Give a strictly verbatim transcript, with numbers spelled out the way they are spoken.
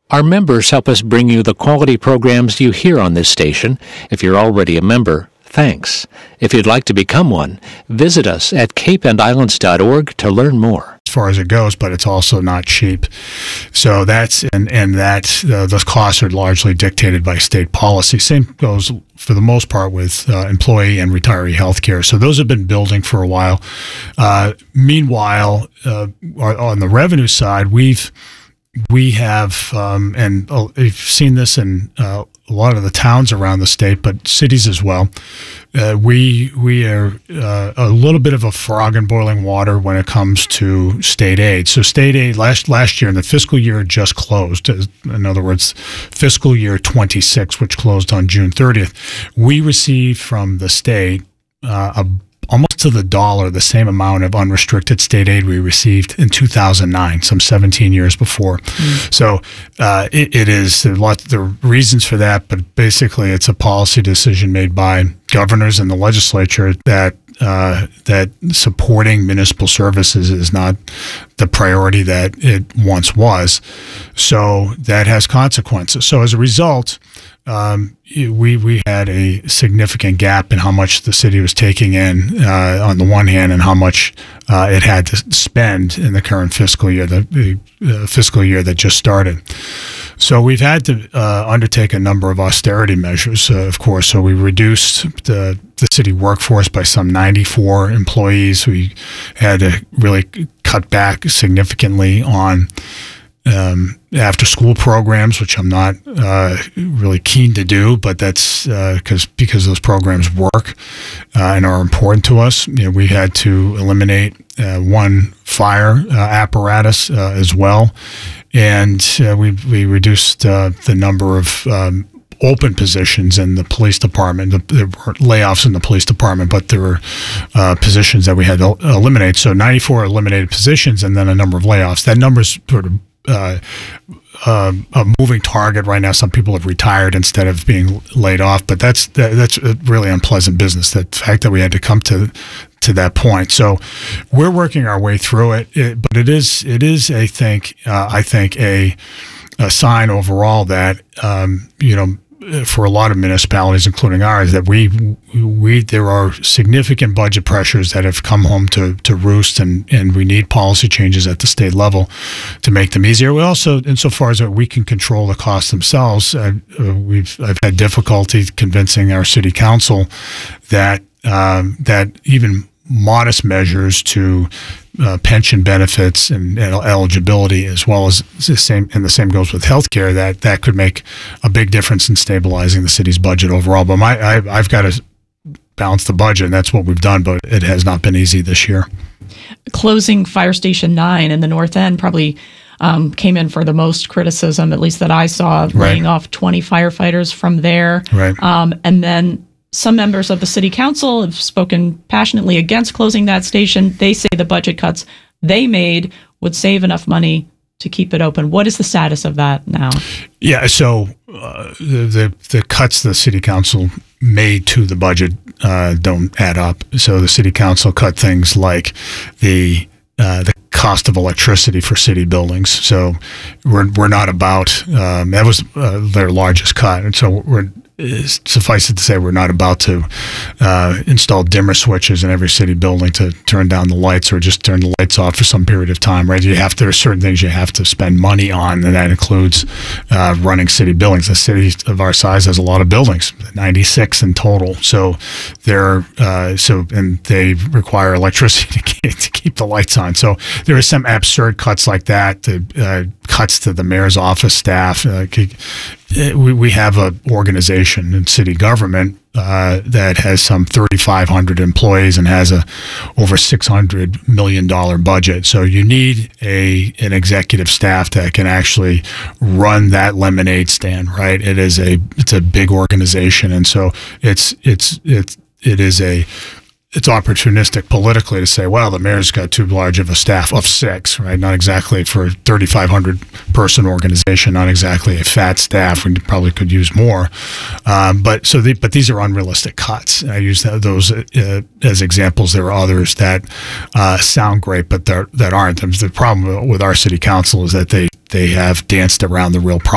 Our members help us bring you the quality programs you hear on this station. If you're already a member, thanks. If you'd like to become one, visit us at cape and islands dot org to learn more. As far as it goes, but it's also not cheap. So that's, and, and that, uh, those costs are largely dictated by state policy. Same goes for the most part with uh, employee and retiree health care. So those have been building for a while. Uh, meanwhile, uh, on the revenue side, we've, we have, um, and uh, you've seen this in uh, a lot of the towns around the state, but cities as well. Uh, we we are uh, a little bit of a frog in boiling water when it comes to state aid. So state aid last last year, in the fiscal year just closed, in other words, fiscal year twenty-six, which closed on June thirtieth, we received from the state uh, a almost to the dollar, the same amount of unrestricted state aid we received in two thousand nine, some seventeen years before. Mm. So uh, it, it is a lot. There are reasons for that, but basically it's a policy decision made by governors and the legislature that uh, that supporting municipal services is not the priority that it once was. So that has consequences. So as a result, Um, we we had a significant gap in how much the city was taking in uh, on the one hand, and how much uh, it had to spend in the current fiscal year, the, the uh, fiscal year that just started. So we've had to uh, undertake a number of austerity measures, uh, of course. So we reduced the the city workforce by some ninety-four employees. We had to really cut back significantly on Um, after school programs, which I'm not uh, really keen to do, but that's because uh, because those programs work uh, and are important to us. You know, we had to eliminate uh, one fire uh, apparatus uh, as well, and uh, we we reduced uh, the number of um, open positions in the police department. There were layoffs in the police department, but there were uh, positions that we had to eliminate. So ninety-four eliminated positions, and then a number of layoffs. That number's sort of Uh, uh, a moving target right now. Some people have retired instead of being laid off, but that's that, that's a really unpleasant business. The fact that we had to come to to that point. So we're working our way through it, it but it is it is I think uh, I think a a sign overall that um, you know. for a lot of municipalities, including ours, that we we there are significant budget pressures that have come home to to roost, and and we need policy changes at the state level to make them easier. We also, insofar as we can control the costs themselves, uh, we've I've had difficulty convincing our city council that um, that even modest measures to uh, pension benefits and, and eligibility, as well as the same, and the same goes with healthcare, that that could make a big difference in stabilizing the city's budget overall. But my, I, I've got to balance the budget, and that's what we've done, but it has not been easy this year. Closing Fire Station nine in the North End probably um, came in for the most criticism, at least that I saw, right. laying off twenty firefighters from there. Right. Um, and then some members of the city council have spoken passionately against closing that station. They say the budget cuts they made would save enough money to keep it open. What is the status of that now? Yeah, so uh, the, the the cuts the city council made to the budget uh, don't add up. So the city council cut things like the uh, the cost of electricity for city buildings. So we're we're not about um, that was uh, their largest cut, and so we're. Suffice it to say, we're not about to uh, install dimmer switches in every city building to turn down the lights, or just turn the lights off for some period of time, right? You have to, there are certain things you have to spend money on, and that includes uh, running city buildings. A city of our size has a lot of buildings, ninety-six in total. So they're uh, so and they require electricity to keep, to keep the lights on. So there are some absurd cuts like that. The uh, cuts to the mayor's office staff. Uh, we we have an organization in city government uh, that has some thirty-five hundred employees and has a over six hundred million dollars budget. So you need a an executive staff that can actually run that lemonade stand, right? It is a it's a big organization, and so it's it's it's it is a it's opportunistic politically to say, well, the mayor's got too large of a staff of six, right? Not exactly for a thirty-five hundred person organization, not exactly a fat staff. We probably could use more. Um, but so, the, but these are unrealistic cuts. I use that, those uh, as examples. There are others that uh, sound great, but that aren't. The problem with our city council is that they they have danced around the real problem.